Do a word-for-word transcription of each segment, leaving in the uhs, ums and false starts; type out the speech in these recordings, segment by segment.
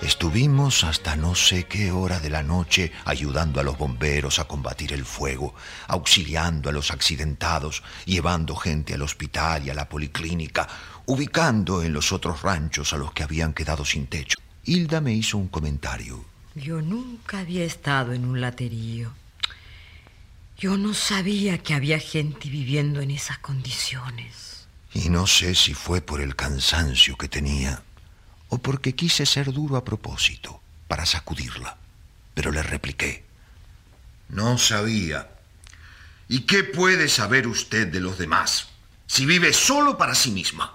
Estuvimos hasta no sé qué hora de la noche ayudando a los bomberos a combatir el fuego, auxiliando a los accidentados, llevando gente al hospital y a la policlínica, ubicando en los otros ranchos a los que habían quedado sin techo. Hilda me hizo un comentario. Yo nunca había estado en un laterío. Yo no sabía que había gente viviendo en esas condiciones. Y no sé si fue por el cansancio que tenía o porque quise ser duro a propósito, para sacudirla. Pero le repliqué. No sabía. ¿Y qué puede saber usted de los demás, si vive solo para sí misma?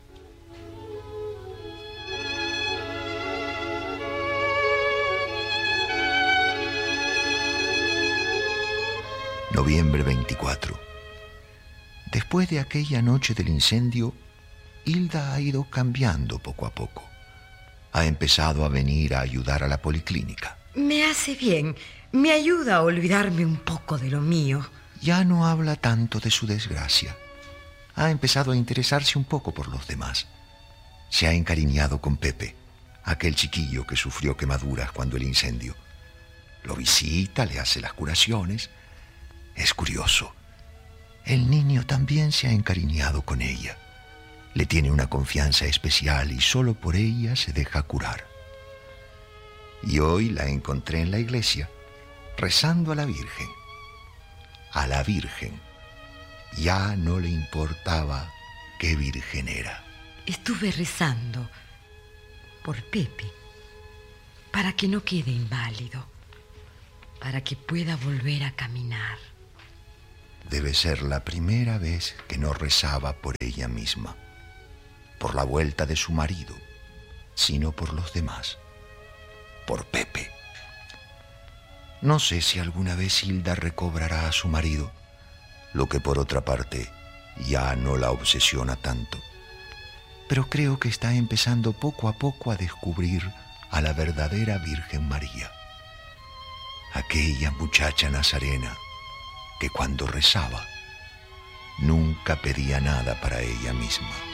Noviembre veinticuatro. Después de aquella noche del incendio, Hilda ha ido cambiando poco a poco. Ha empezado a venir a ayudar a la policlínica. Me hace bien. Me ayuda a olvidarme un poco de lo mío. Ya no habla tanto de su desgracia. Ha empezado a interesarse un poco por los demás. Se ha encariñado con Pepe, aquel chiquillo que sufrió quemaduras cuando el incendio. Lo visita, le hace las curaciones. Es curioso. El niño también se ha encariñado con ella. Le tiene una confianza especial y solo por ella se deja curar. Y hoy la encontré en la iglesia, rezando a la Virgen. A la Virgen. Ya no le importaba qué virgen era. Estuve rezando por Pepe, para que no quede inválido, para que pueda volver a caminar. Debe ser la primera vez que no rezaba por ella misma, por la vuelta de su marido, sino por los demás, por Pepe. No sé si alguna vez Hilda recobrará a su marido, lo que por otra parte ya no la obsesiona tanto, pero creo que está empezando poco a poco a descubrir a la verdadera Virgen María, aquella muchacha nazarena que cuando rezaba nunca pedía nada para ella misma.